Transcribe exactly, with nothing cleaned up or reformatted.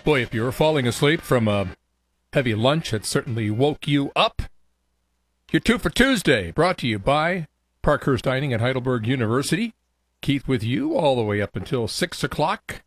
Boy, if you were falling asleep from a heavy lunch, it certainly woke you up. Your Two for Tuesday, brought to you by Parkhurst Dining at Heidelberg University. Keith with you all the way up until six o'clock.